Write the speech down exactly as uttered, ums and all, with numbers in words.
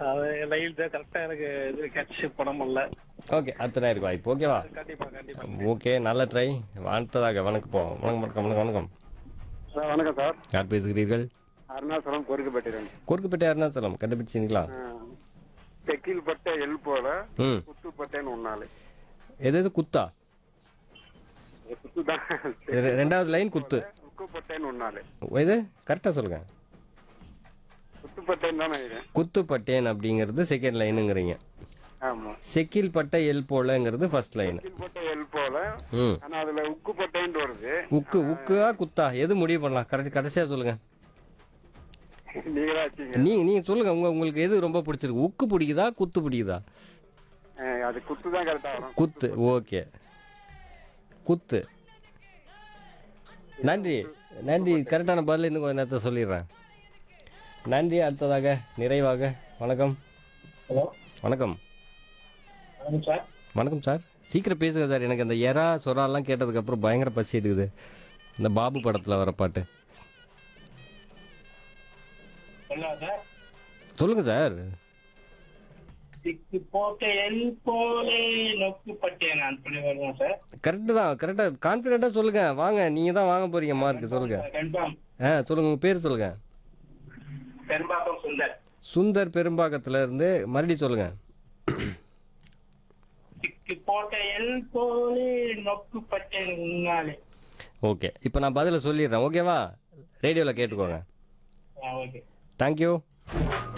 அது லைன் தான் கரெக்டா எனக்கு இது கேட்ச் பண்ண முடியல. ஓகே, அடுத்த நேருக்கு வாய்ப்பு. ஓகேவா? கண்டிப்பா கண்டிப்பா. ஓகே, நல்ல ட்ரை. அடுத்ததாக வணக்கம் போ வணக்கம் வணக்கம் வணக்கம் வணக்கம். சார் வணக்கம் சார். யார் பேசுகிறீர்கள்? அருணாச்சலம் கோரிக்கப்பட்டிருக்கேன். குறுக்குப்பேட்டை அருணாச்சலம் கண்டுபிடிச்சிங்களா? தெக்கில் பட்ட எல் போல ம். குத்துப்பட்டேன்னு ஒன்னாலே. எது எது குத்தா? குத்து தான். ரெ- ரெண்டாவது லைன் குத்து. உக்குப்பட்டேன்னு ஒன்னாலே. இது கரெக்டாக சொல்லுங்க. குத்துப்பட்டேன்னு தான் நினைக்கிறேன். குத்துப்பட்டேன் அப்படிங்கிறது செகண்ட் லைனுங்கிறீங்க. ஆமா. செக்கில் பட்ட எல் போலங்கிறது ஃபர்ஸ்ட் லைன். தெக்கில் பட்ட எல் போல. ம். ஆனா அதுல உக்குப்பட்டேன்னு வருது. உக்கு உக்குவா குத்தா எது முடிவு பண்ணலாம்? கரெக்ட் கடைசியா சொல்லுங்க. நீங்க தான் வச்சீங்க. நீங்க நீங்க சொல்லுங்க, உங்க உங்களுக்கு எது ரொம்ப பிடிச்சிருக்கு? உக்கு பிடிக்குதா குத்து பிடிக்குதா? அஹ் அது குத்து தான் கரெக்டா வரும். குத்து. ஓகே, குத்து. நன்றி நன்றி. கரெக்டான பதில் இன்னும் கொஞ்ச நேரத்தை சொல்லிடுறேன். நன்றி. அடுத்ததாக நிறைவாக வணக்கம். ஹலோ வணக்கம் வணக்கம் சார். வணக்கம் சார். சீக்கிரம் பேசுங்க சார். எனக்கு அந்த எறா சொராலாம் கேட்டதுக்கப்புறம் பயங்கர பசி எடுக்குது. இந்த பாபு படத்தில் வர பாட்டு சொல்லலாம் சார். சொல்லுங்க சார். திக்கு போட்ட எல் போலே நொக்கு பட்டேன் நான் சொல்லி வருவேன் சார். கரெக்டு தான். கரெக்டாக கான்ஃபிடென்ட்டாக சொல்லுங்க. வாங்க, நீங்கள் தான் வாங்க போறீங்க மார்க். சொல்லுங்க. கன்ஃபார்ம். ஆ சொல்லுங்க, உங்கள் பேர் சொல்லுங்க. பெரும்பாக்கம் சுந்தர். சுந்தர் பெரும்பாக்கத்துல இருந்து மறுபடியும் சொல்லுங்க. திக்கு போட்ட எல் போலே நொக்கு பட்டேன் உன்னாலே. ஓகே, இப்போ நான் பதிலை சொல்லிடுறேன். ஓகேவா? ரேடியோவில் கேட்டுக்கோங்க. ஓகே. தேங்க்யூ.